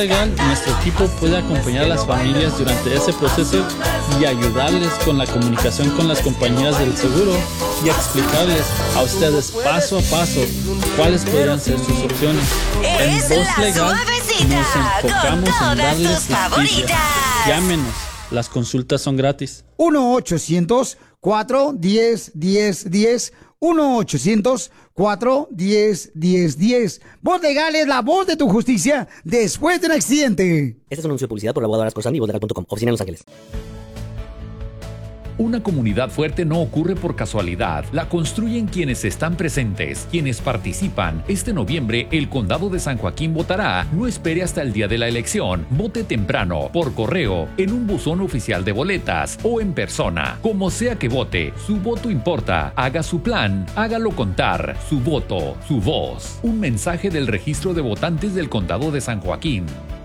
legal, nuestro equipo puede acompañar a las familias durante ese proceso y ayudarles con la comunicación con las compañías del seguro y explicarles a ustedes paso a paso cuáles podrían ser sus opciones. En Voz Legal nos enfocamos en darles justicia. Llámenos, las consultas son gratis. 1-800-410-1010. 1-800-410-1010. Voz Legal es la voz de tu justicia después de un accidente. Este es un anuncio de publicidad por la abogada Corzani y VozLegal.com. Oficina en Los Ángeles. Una comunidad fuerte no ocurre por casualidad. La construyen quienes están presentes, quienes participan. Este noviembre, el Condado de San Joaquín votará. No espere hasta el día de la elección. Vote temprano, por correo, en un buzón oficial de boletas o en persona. Como sea que vote, su voto importa. Haga su plan, hágalo contar. Su voto, su voz. Un mensaje del Registro de Votantes del Condado de San Joaquín.